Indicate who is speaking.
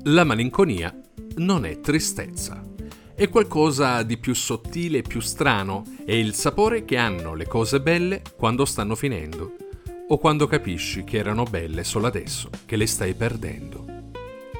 Speaker 1: La malinconia non è tristezza. È qualcosa di più sottile e più strano, è il sapore che hanno le cose belle quando stanno finendo, o quando capisci che erano belle solo adesso, che le stai perdendo.